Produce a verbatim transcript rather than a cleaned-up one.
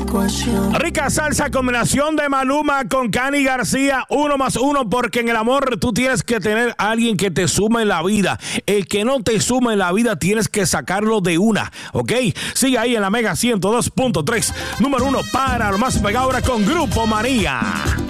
ecuación. Rica salsa, combinación de Maluma con Cani García, uno más uno, porque en el amor tú tienes que tener a alguien que te suma en la vida. El que no te suma en la vida tienes que sacarlo de una, ¿ok? Sigue ahí en la Mega ciento dos punto tres, número uno para lo más pegado ahora con Grupo Manía.